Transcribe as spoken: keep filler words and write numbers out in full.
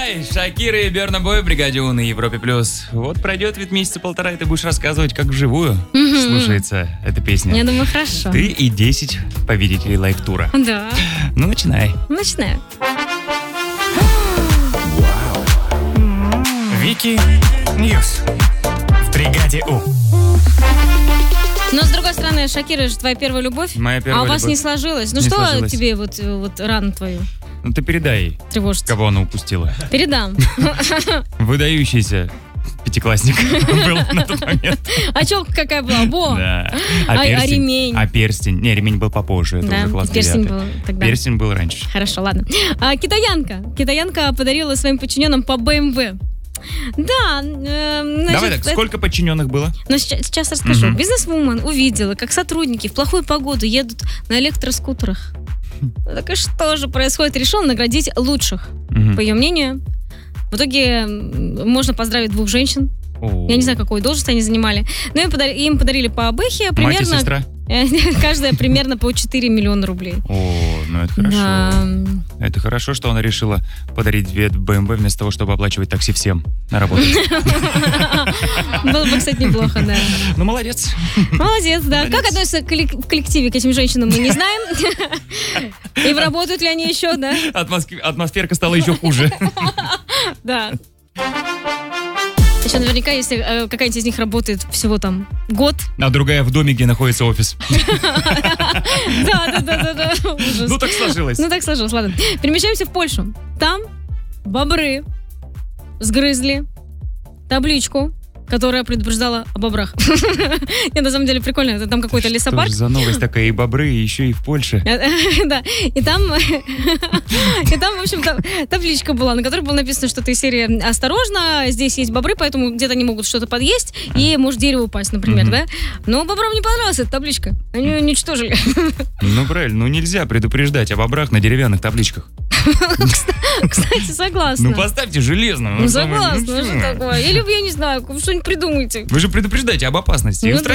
Ай, Шакира и Берна Бой в бригаде У на Европе плюс. Вот пройдет ведь месяца полтора, и ты будешь рассказывать, как вживую Мгм. слушается эта песня. Я думаю, хорошо. Ты и десять победителей лайв-тура. Да. Ну, начинай. Начинаем. Вики Ньюс в бригаде У. Но с другой стороны, Шакира же твоя первая любовь. Моя первая а у вас любовь. не сложилось. Ну Не что сложилось. тебе вот, вот рану твою Ну, ты передай ей, тревожит? кого она упустила. Передам. Выдающийся пятиклассник был на тот момент. А челка какая была? Во! Да. А- а ремень? А перстень? Не, ремень был попозже. Это Да, уже класс перстень девятый. был тогда. Перстень был раньше. Хорошо, ладно. А, китаянка. Китаянка подарила своим подчиненным по бэ эм вэ. Да, э, значит, Давай так, это- сколько подчиненных было? Но сейчас, сейчас расскажу. Мгм. Бизнесвумен увидела, как сотрудники в плохую погоду едут на электроскутерах. Так и что же происходит? Решил наградить лучших, Мгм. по ее мнению. В итоге м, можно поздравить двух женщин. О. Я не знаю, какую должность они занимали. Но им подарили, им подарили по Бэхе Мать и примерно... сестра? Каждая примерно по четыре миллиона рублей. О, ну это хорошо. Да. Это хорошо, что она решила подарить две бэ эм вэ вместо того, чтобы оплачивать такси всем на работу. Было бы, кстати, неплохо, да. Ну, молодец. Молодец, да. Молодец. Как относятся коллек- в коллективе к этим женщинам, мы не знаем. И работают ли они еще, да? Атмосфер- Атмосферка стала еще хуже. Да. Еще наверняка, если э, какая-нибудь из них работает всего там год. А другая в доме, где находится офис. Да, да, да, да, да. Ужас. Ну, так сложилось. Ну, так сложилось, ладно. Перемещаемся в Польшу. Там бобры сгрызли табличку, которая предупреждала о бобрах. Не, на самом деле прикольно. Это там какой-то Что лесопарк. ж за новость такая? И бобры, и еще и в Польше. Да, и там, и там, в общем, та- табличка была, на которой было написано, что ты серия «Осторожно, здесь есть бобры, поэтому где-то они могут что-то подъесть, и может дерево упасть, например, Мгм. да? Но бобрам не понравилась эта табличка. Они ее уничтожили. Ну, правильно, ну нельзя предупреждать о бобрах на деревянных табличках. Кстати, согласна. Ну, поставьте железно. Ну, Ну, самое- согласна, ну, что такое? Или, я не знаю, что-нибудь придумайте. Вы же предупреждаете об опасности. И Ну, устраните